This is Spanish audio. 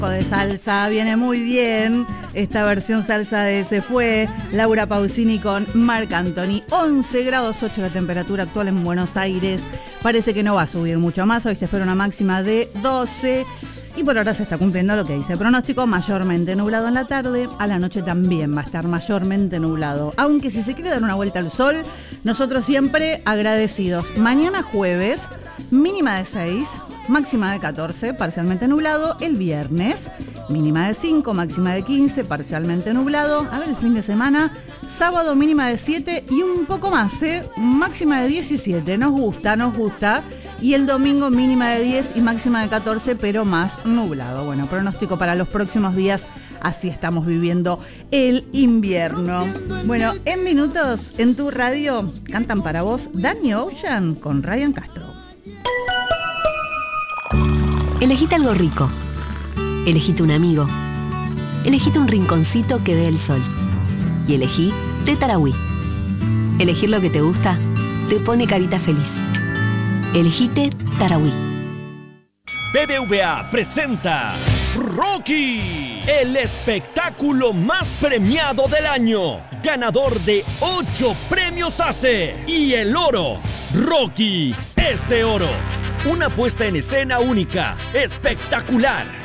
De salsa, viene muy bien esta versión salsa de Se Fue, Laura Pausini con Marc Anthony. 11 grados 8 la temperatura actual en Buenos Aires, parece que no va a subir mucho más, hoy se espera una máxima de 12 y por ahora se está cumpliendo lo que dice el pronóstico, mayormente nublado en la tarde, a la noche también va a estar mayormente nublado, aunque si se quiere dar una vuelta al sol, nosotros siempre agradecidos. Mañana jueves, mínima de 6, máxima de 14, parcialmente nublado. El viernes, mínima de 5, máxima de 15, parcialmente nublado. A ver, el fin de semana, sábado mínima de 7 y un poco más, máxima de 17. Nos gusta. Y el domingo mínima de 10 y máxima de 14, pero más nublado. Bueno, pronóstico para los próximos días. Así estamos viviendo el invierno. Bueno, en minutos, en tu radio, cantan para vos Danny Ocean con Ryan Castro. Elegite algo rico. Elegite un amigo. Elegite un rinconcito que dé el sol. Y elegí Té Tarahui. Elegir lo que te gusta te pone carita feliz. Elegite Tarahui. BBVA presenta Rocky, el espectáculo más premiado del año. Ganador de 8 premios ACE y el oro. Rocky es de oro. Una puesta en escena única, espectacular.